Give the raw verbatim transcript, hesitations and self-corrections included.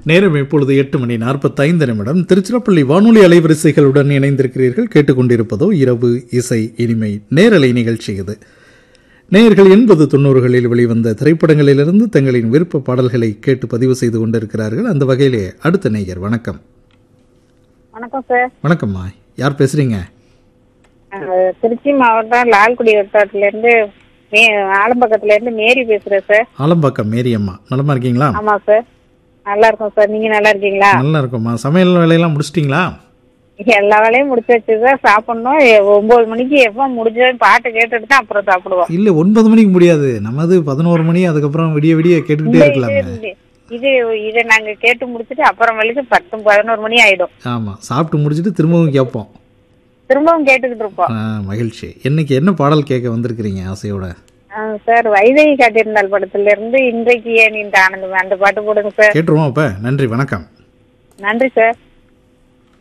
நேரம் இப்பொழுது எட்டு மணி நாற்பத்தைந்து நிமிடம். திருச்சிராப்பள்ளி வானொலி அலைவரிசைகளுடன் இணைந்திருக்கிறீர்கள். கேட்டுக்கொண்டிருப்பதோ இரவு இசை இனிமை நேரலை நிகழ்ச்சி. இது நேயர்கள் எண்பது தொண்ணூறுகளில் வெளிவந்த திரைப்படங்களிலிருந்து தங்களின் விருப்ப பாடல்களை கேட்டு பதிவு செய்து கொண்டிருக்கிறார்கள். அந்த வகையிலே அடுத்த நேயர். வணக்கம். வணக்கம் சார். வணக்கம்மா, யார் பேசுறீங்க? திருச்சி மாவட்டம் லால்குடி வட்டாரத்துல இருந்து ஆலம்பக்கத்துல இருந்து மேரி பேசுறேன் சார். ஆலம்பாக்கம் மேரி அம்மா, நலமா இருக்கீங்களா? ஆமா சார், நல்லா இருக்கும் சார். நீங்க நல்லா இருக்கீங்களா? நல்லா இருக்கும்மா. சமையல் வேலையெல்லாம் முடிச்சிட்டீங்களா? எல்லா வேலையும் முடிச்சாச்சு சார். சாப்பிடணும். ஒன்பது மணிக்கு எப்ப முடிஞ்ச பாட்டு கேட்டுட்டு தான் அப்புறம் சாப்பிடுவோம். இல்ல, ஒன்பது மணிக்கு முடியாது, நமது பதினோரு மணி, அதுக்கப்புறம் விடிய விடிய கேட்டுக்கிட்டே இருக்கலாமே. இது இதை நாங்க கேட்டு முடிச்சுட்டு அப்புறம் வரைக்கு பத்து பதினோரு மணி ஆயிடும். ஆமா, சாப்பிட்டு முடிச்சுட்டு திரும்பவும் கேட்போம், திரும்பவும் கேட்டுக்கிட்டு இருப்போம். மகிழ்ச்சி. இன்னைக்கு என்ன பாடல் கேட்க வந்திருக்கிறீங்க ஆசையோட? சார், வைதேகி காட்டியிருந்தால் படத்துல இருந்து இன்றைக்கு ஏன் இந்த ஆனந்தம் அந்த பாட்டு போடுங்க சார். கேட்டுருவோம். அப்ப நன்றி, வணக்கம். நன்றி சார்.